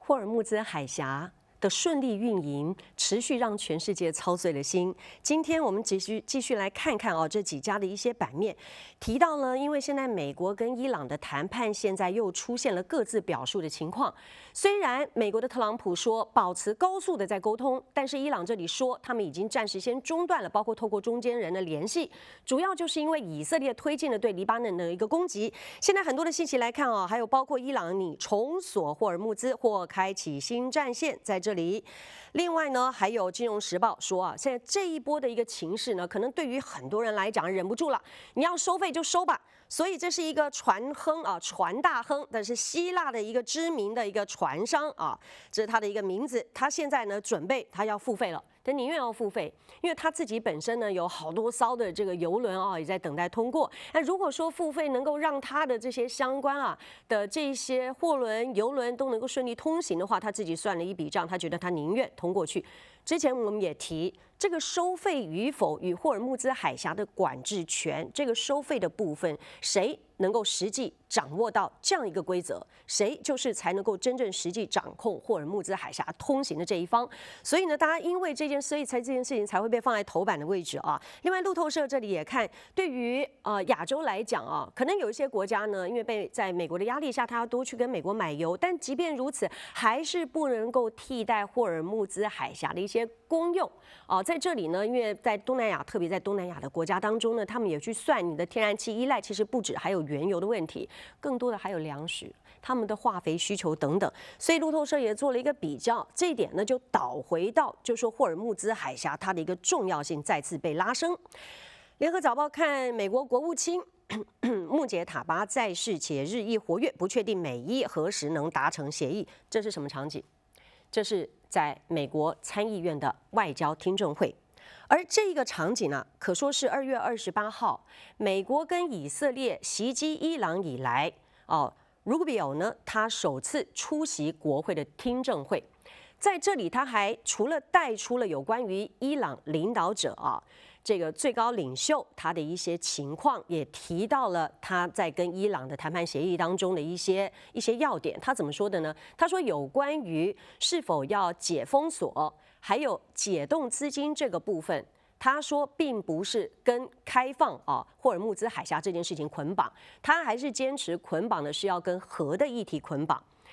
霍尔木兹海峡的顺利运营，持续让全世界操碎了心。今天我们继续来看看这几家的一些版面，提到呢，因为现在美国跟伊朗的谈判现在又出现了各自表述的情况。虽然美国的特朗普说保持高速的在沟通，但是伊朗这里说他们已经暂时先中断了，包括透过中间人的联系，主要就是因为以色列推进了对黎巴嫩的一个攻击。现在很多的信息来看还有包括伊朗拟重锁霍尔木兹或开启新战线，在这里。另外呢，还有《金融时报》说现在这一波的一个情势呢，可能对于很多人来讲忍不住了，你要收费就收吧。所以这是一个船亨船大亨，但是希腊的一个知名的一个船商这是他的一个名字。他现在呢准备他要付费了。他宁愿要付费，因为他自己本身呢有好多艘的这个邮轮也在等待通过。那如果说付费能够让他的这些相关的这些货轮、邮轮都能够顺利通行的话，他自己算了一笔账，他觉得他宁愿通过去。之前我们也提，这个收费与否与霍尔木兹海峡的管制权，这个收费的部分，谁能够实际掌握到这样一个规则，谁就是才能够真正实际掌控霍尔木兹海峡通行的这一方。所以呢，大家因为这件事情才会被放在头版的位置另外，路透社这里也看，对于亚洲来讲可能有一些国家呢，因为在美国的压力下，他要多去跟美国买油，但即便如此，还是不能够替代霍尔木兹海峡的一些公用在这里呢，因为在东南亚，特别在东南亚的国家当中呢，他们也去算你的天然气依赖，其实不止还有原油的问题，更多的还有粮食、他们的化肥需求等等。所以路透社也做了一个比较，这一点呢就导回到，就说霍尔木兹海峡它的一个重要性再次被拉升。联合早报看美国国务卿穆杰塔巴在世且日益活跃，不确定美伊何时能达成协议。这是什么场景？这是在美国参议院的外交听证会。而这个场景呢，可说是2月28号，美国跟以色列袭击伊朗以来Rubio 呢，他首次出席国会的听证会。在这里，他还除了带出了有关于伊朗领导者这个最高领袖他的一些情况，也提到了他在跟伊朗的谈判协议当中的一些要点。他怎么说的呢？他说有关于是否要解封锁，还有解冻资金这个部分，他说并不是跟开放霍尔木兹海峡这件事情捆绑，他还是坚持捆绑的是要跟核的议题捆绑。